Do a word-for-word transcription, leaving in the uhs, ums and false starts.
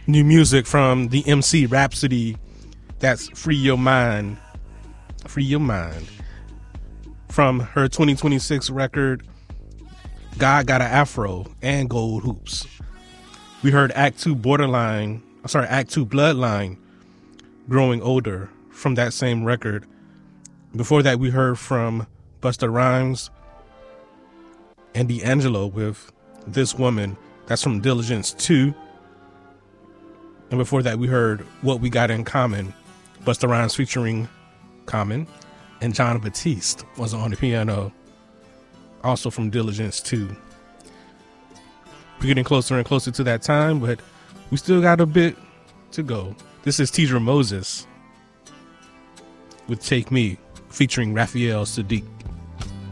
New music from the M C Rhapsody. That's Free Your Mind. Free Your Mind. From her twenty twenty-six record, God Got an Afro and Gold Hoops. We heard Act two Borderline, sorry, Act two Bloodline, Growing Older, from that same record. Before that, we heard from Busta Rhymes and D'Angelo with This Woman. That's from Diligence two. And before that, we heard What We Got in Common, Busta Rhymes featuring Common, and John Batiste was on the piano, also from Diligence two. We're getting closer and closer to that time, but we still got a bit to go. This is Tidra Moses with Take Me, featuring Raphael Sadiq.